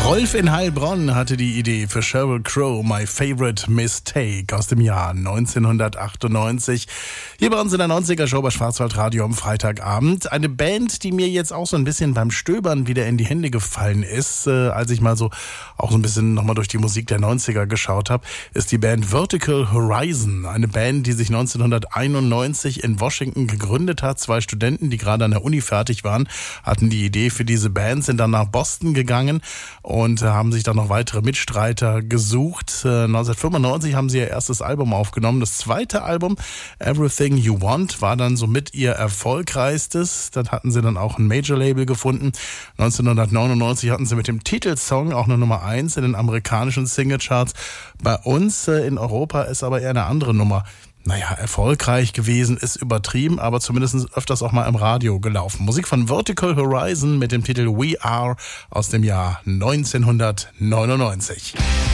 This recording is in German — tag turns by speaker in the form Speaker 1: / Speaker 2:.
Speaker 1: Rolf in Heilbronn hatte die Idee für Sheryl Crow, My Favorite Mistake aus dem Jahr 1998. Hier bei uns in der 90er-Show bei Schwarzwaldradio am Freitagabend. Eine Band, die mir jetzt auch so ein bisschen beim Stöbern wieder in die Hände gefallen ist, als ich mal so auch so ein bisschen nochmal durch die Musik der 90er geschaut habe, ist die Band Vertical Horizon. Eine Band, die sich 1991 in Washington gegründet hat. 2 Studenten, die gerade an der Uni fertig waren, hatten die Idee für diese Band, sind dann nach Boston gegangen und haben sich dann noch weitere Mitstreiter gesucht. 1995 haben sie ihr erstes Album aufgenommen. Das zweite Album, Everything You Want, war dann somit ihr erfolgreichstes. Dann hatten sie dann auch ein Major-Label gefunden. 1999 hatten sie mit dem Titelsong auch eine Nummer 1 in den amerikanischen Singlecharts. Bei uns in Europa ist aber eher eine andere Nummer. Erfolgreich gewesen ist übertrieben, aber zumindest öfters auch mal im Radio gelaufen. Musik von Vertical Horizon mit dem Titel We Are aus dem Jahr 1999.